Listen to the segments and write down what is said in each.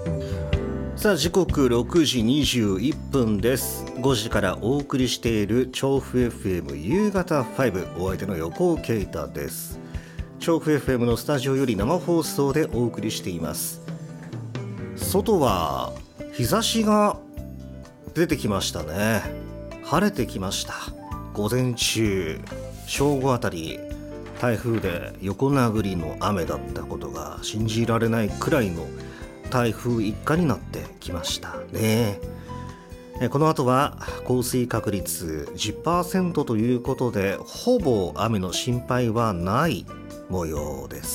さあ時刻6時21分です。5時からお送りしている調布 FM 夕方5、お相手の横尾啓太です。調布 FM のスタジオより生放送でお送りしています。外は日差しが出てきましたね。晴れてきました。午前中正午あたり台風で横殴りの雨だったことが信じられないくらいの台風一過になってきましたね。この後は降水確率 10% ということで、ほぼ雨の心配はない模様です。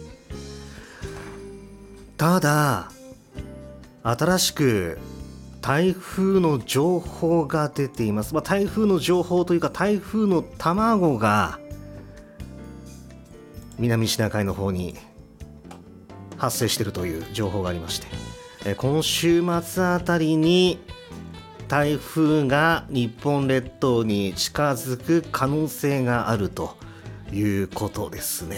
ただ新しく台風の情報が出ています。台風の情報というか台風の卵が南シナ海の方に発生しているという情報がありまして、今週末あたりに台風が日本列島に近づく可能性があるということですね。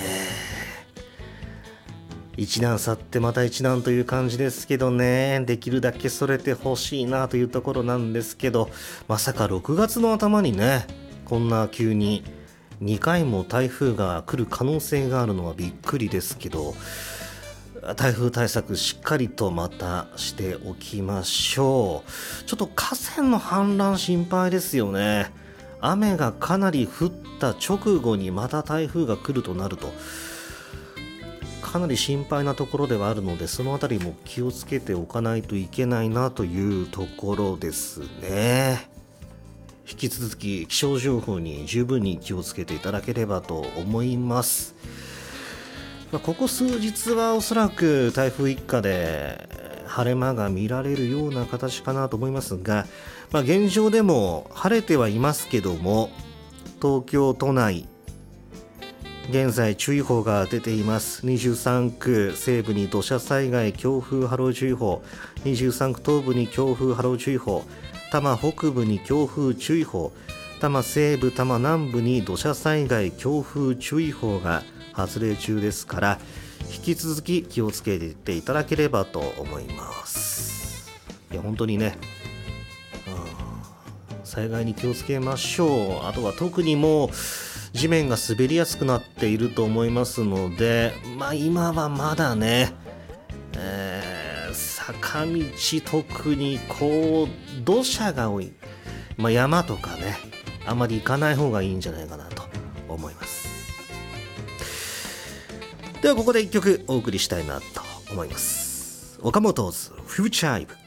一難去ってまた一難という感じですけどね、できるだけそれてほしいなというところなんですけど、まさか6月の頭にね、こんな急に2回も台風が来る可能性があるのはびっくりですけど、台風対策しっかりとまたしておきましょう。ちょっと河川の氾濫心配ですよね。雨がかなり降った直後にまた台風が来るとなるとかなり心配なところではあるので、そのあたりも気をつけておかないといけないなというところですね。引き続き気象情報に十分に気をつけていただければと思います。ここ数日はおそらく台風一過で晴れ間が見られるような形かなと思いますが、現状でも晴れてはいますけども、東京都内現在注意報が出ています。23区西部に土砂災害強風波浪注意報、23区東部に強風波浪注意報、多摩北部に強風注意報、多摩西部多摩南部に土砂災害強風注意報が発令中ですから、引き続き気をつけていただければと思います。いや本当にね、災害に気をつけましょう。あとは特にもう地面が滑りやすくなっていると思いますので、今はまだね、坂道特に土砂が多い、山とかね、あまり行かない方がいいんじゃないかなと思います。ではここで一曲お送りしたいなと思います。岡本ズフューチャーイブ。